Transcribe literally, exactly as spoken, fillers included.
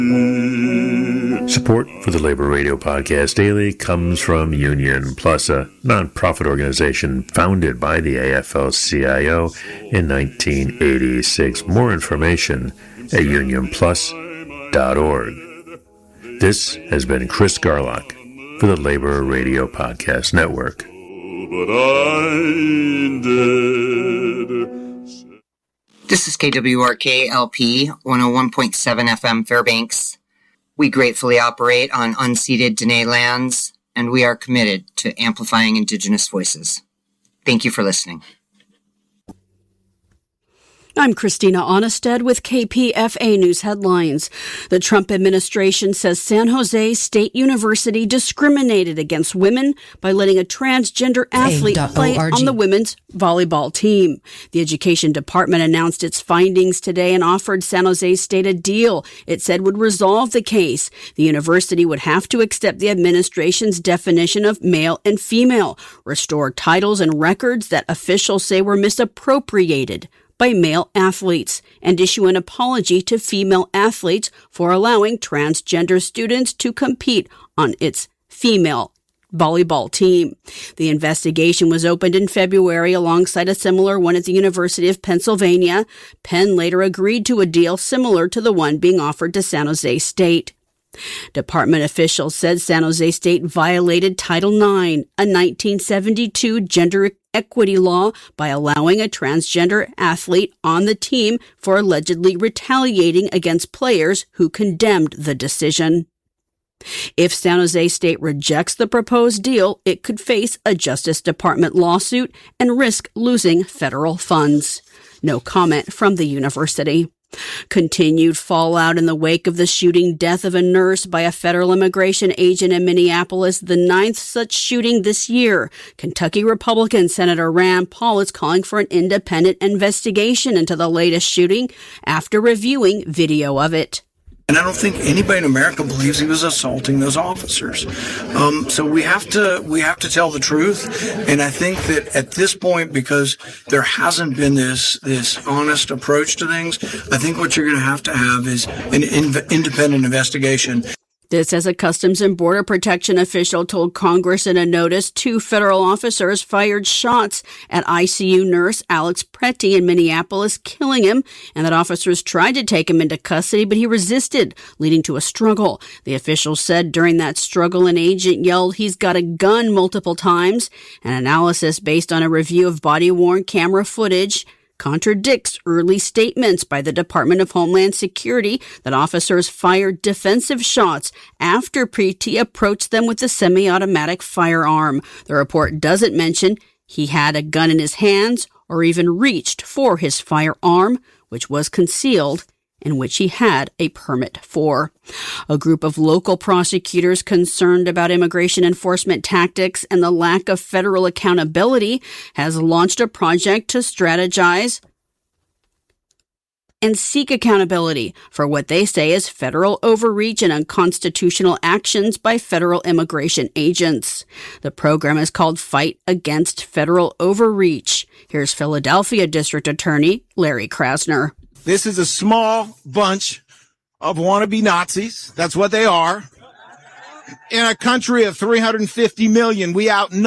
Support for the Labor Radio Podcast Daily comes from Union Plus, a nonprofit organization founded by the A F L C I O in nineteen eighty-six. More information at union plus dot org. This has been Chris Garlock for the Labor Radio Podcast Network. But I did. This is K W R K L P one oh one point seven F M Fairbanks. We gratefully operate on unceded Dene lands, and we are committed to amplifying Indigenous voices. Thank you for listening. I'm Christina Onnested with K P F A News headlines. The Trump administration says San Jose State University discriminated against women by letting a transgender athlete play on the women's volleyball team. The Education Department announced its findings today and offered San Jose State a deal it said would resolve the case. The university would have to accept the administration's definition of male and female, restore titles and records that officials say were misappropriated by male athletes, and issue an apology to female athletes for allowing transgender students to compete on its female volleyball team. The investigation was opened in February alongside a similar one at the University of Pennsylvania. Penn later agreed to a deal similar to the one being offered to San Jose State. Department officials said San Jose State violated Title nine, a nineteen seventy-two gender equity law, by allowing a transgender athlete on the team for allegedly retaliating against players who condemned the decision. If San Jose State rejects the proposed deal, it could face a Justice Department lawsuit and risk losing federal funds. No comment from the university. Continued fallout in the wake of the shooting death of a nurse by a federal immigration agent in Minneapolis, the ninth such shooting this year. Kentucky Republican Senator Rand Paul is calling for an independent investigation into the latest shooting after reviewing video of it. And I don't think anybody in America believes he was assaulting those officers. Um, so we have to we have to tell the truth. And I think that at this point, because there hasn't been this this honest approach to things, I think what you're going to have to have is an in- independent investigation. This as a Customs and Border Protection official told Congress in a notice two federal officers fired shots at I C U nurse Alex Pretty in Minneapolis, killing him, and that officers tried to take him into custody, but he resisted, leading to a struggle. The official said during that struggle, an agent yelled, "He's got a gun," multiple times. An analysis based on a review of body-worn camera footage contradicts early statements by the Department of Homeland Security that officers fired defensive shots after Pretty approached them with a semi-automatic firearm. The report doesn't mention he had a gun in his hands or even reached for his firearm, which was concealed and which he had a permit for. A group of local prosecutors concerned about immigration enforcement tactics and the lack of federal accountability has launched a project to strategize and seek accountability for what they say is federal overreach and unconstitutional actions by federal immigration agents. The program is called Fight Against Federal Overreach. Here's Philadelphia District Attorney Larry Krasner. This is a small bunch of wannabe Nazis. That's what they are. In a country of three hundred fifty million, we outnumber